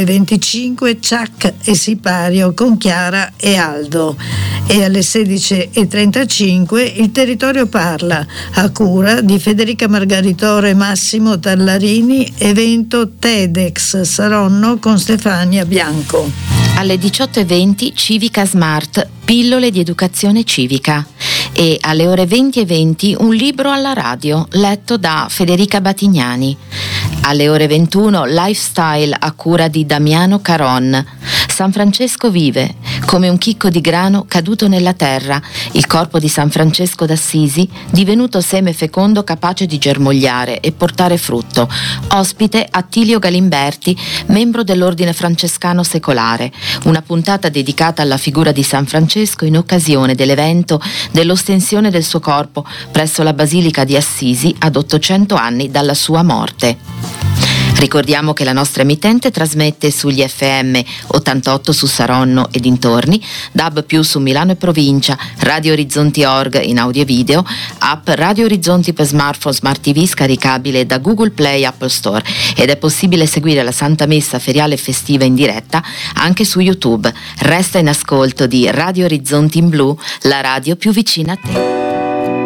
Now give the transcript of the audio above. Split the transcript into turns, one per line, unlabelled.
19:25 Chuck e Sipario con Chiara e Aldo, e alle 16:35 Il Territorio Parla, a cura di Federica Margaritore e Massimo Tallarini, evento TEDx Saronno con Stefania Bianco.
Alle 18:20 Civica Smart, pillole di educazione civica, e alle ore 20:20 un libro alla radio letto da Federica Batignani. Alle ore 21 Lifestyle a cura di Damiano Caron. San Francesco vive, come un chicco di grano caduto nella terra, il corpo di San Francesco d'Assisi, divenuto seme fecondo capace di germogliare e portare frutto. Ospite Attilio Galimberti, membro dell'Ordine Francescano Secolare. Una puntata dedicata alla figura di San Francesco in occasione dell'evento dell'ostensione del suo corpo presso la Basilica di Assisi ad 800 anni dalla sua morte. Ricordiamo che la nostra emittente trasmette sugli FM 88 su Saronno e dintorni, DAB+ su Milano e provincia, Radio Orizzonti Org in audio e video, app Radio Orizzonti per smartphone, smart TV scaricabile da Google Play, Apple Store, ed è possibile seguire la Santa Messa feriale e festiva in diretta anche su YouTube. Resta in ascolto di Radio Orizzonti in Blu, la radio più vicina a te.